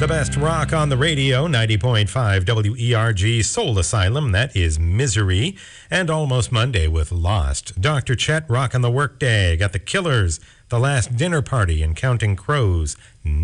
The best rock on the radio, 90.5 WERG Soul Asylum. That is Misery. And Almost Monday with Lost. Dr. Chet rocking the workday. Got the Killers, The Last Dinner Party, and Counting Crows.